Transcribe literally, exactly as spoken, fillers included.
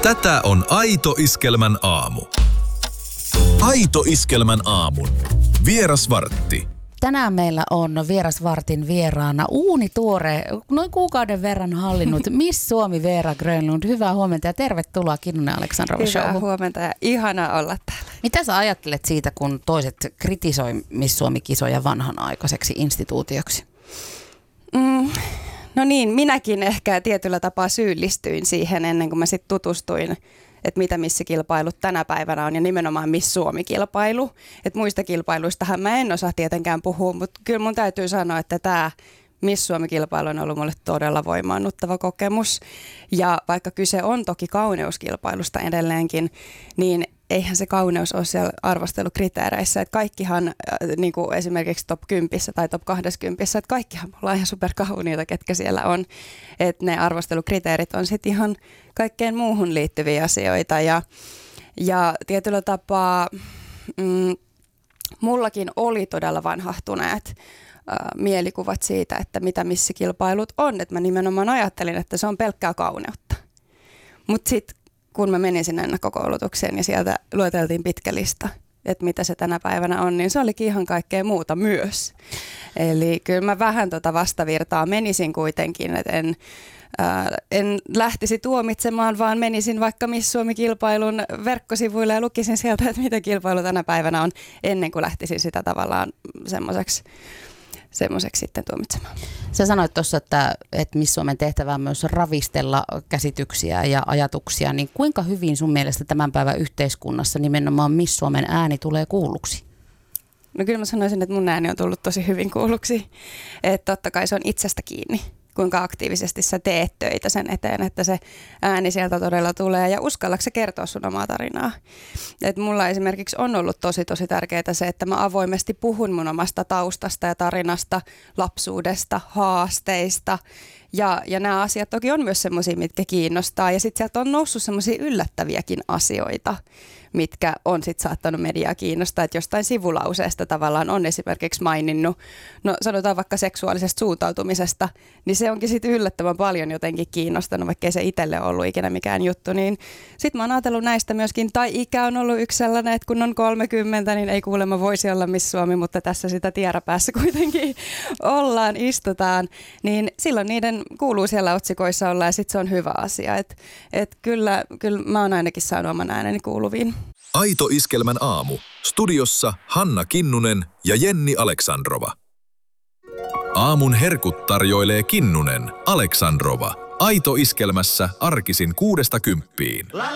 Tätä on Aito Iskelmän aamu. Aito Iskelmän aamun. Vierasvartti. Tänään meillä on Vierasvartin vieraana uunituore, noin kuukauden verran hallinnut Miss Suomi Veera Grönlund. Hyvää huomenta ja tervetuloa Kinnunen Aleksandrova Showhun. Hyvää huomenta ja ihana olla täällä. Mitä sä ajattelet siitä, kun toiset kritisoi Miss Suomi-kisoja vanhanaikaiseksi instituutioksi? Mm, no niin, minäkin ehkä tietyllä tapaa syyllistyin siihen ennen kuin mä sitten tutustuin, että mitä missikilpailut tänä päivänä on ja nimenomaan Miss Suomi-kilpailu. Että muista kilpailuistahan mä en osaa tietenkään puhua, mutta kyllä mun täytyy sanoa, että tämä Miss Suomi-kilpailu on ollut mulle todella voimaannuttava kokemus. Ja vaikka kyse on toki kauneuskilpailusta edelleenkin, niin eihän se kauneus ole siellä arvostelukriteereissä. Että kaikkihan, niin kuin esimerkiksi top kymmenen tai top kaksikymmentä, että kaikkihan ollaan ihan superkauniita, ketkä siellä on. Että ne arvostelukriteerit on sitten ihan kaikkeen muuhun liittyviä asioita. Ja, ja tietyllä tapaa mm, mullakin oli todella vanhahtuneet mielikuvat siitä, että mitä missikilpailut on. Että mä nimenomaan ajattelin, että se on pelkkää kauneutta. Mutta sitten kun mä menin sinne ennakkokoulutukseen ja sieltä lueteltiin pitkä lista, että mitä se tänä päivänä on, niin se olikin ihan kaikkea muuta myös. Eli kyllä mä vähän tota vastavirtaa menisin kuitenkin, että en, ää, en lähtisi tuomitsemaan, vaan menisin vaikka Miss Suomi-kilpailun verkkosivuille ja lukisin sieltä, että mitä kilpailu tänä päivänä on, ennen kuin lähtisin sitä tavallaan semmoiseksi semmoiseksi sitten tuomitsemaan. Sä sanoit tuossa, että, että Miss Suomen tehtävä on myös ravistella käsityksiä ja ajatuksia, niin kuinka hyvin sun mielestä tämän päivän yhteiskunnassa nimenomaan Miss Suomen ääni tulee kuulluksi? No kyllä mä sanoisin, että mun ääni on tullut tosi hyvin kuulluksi. Että totta kai se on itsestä kiinni, kuinka aktiivisesti sä teet töitä sen eteen, että se ääni sieltä todella tulee ja uskallatko sä kertoa sun omaa tarinaa. Et mulla esimerkiksi on ollut tosi tosi tärkeää se, että mä avoimesti puhun mun omasta taustasta ja tarinasta, lapsuudesta, haasteista ja, ja nämä asiat toki on myös semmoisia, mitkä kiinnostaa ja sitten sieltä on noussut semmoisia yllättäviäkin asioita, mitkä on sitten saattanut mediaa kiinnostaa, että jostain sivulauseesta tavallaan on esimerkiksi maininnut, no sanotaan vaikka seksuaalisesta suuntautumisesta, niin se onkin sitten yllättävän paljon jotenkin kiinnostanut, vaikka ei se itselle ollut ikinä mikään juttu, niin sitten mä oon ajatellut näistä myöskin, tai ikä on ollut yksi sellainen, että kun on kolmekymmentä, niin ei kuulemma voisi olla Miss Suomi, mutta tässä sitä tiedäpäässä kuitenkin ollaan, istutaan, niin silloin niiden kuuluu siellä otsikoissa olla ja sitten se on hyvä asia, että et kyllä, kyllä mä oon ainakin saanut oman ääneni kuuluviin. Aito Iskelmän aamu. Studiossa Hanna Kinnunen ja Jenni Aleksandrova. Aamun herkut tarjoilee Kinnunen, Aleksandrova. Aito Iskelmässä arkisin kuudesta kymppiin.